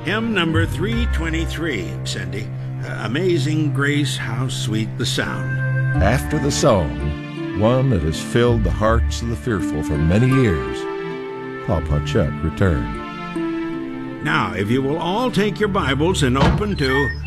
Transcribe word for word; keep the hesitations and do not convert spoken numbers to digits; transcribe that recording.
Hymn number three twenty-three, Cindy. Uh, Amazing Grace, how sweet the sound. After the song, one that has filled the hearts of the fearful for many years, Papa Chuck returned. Now, if you will all take your Bibles and open to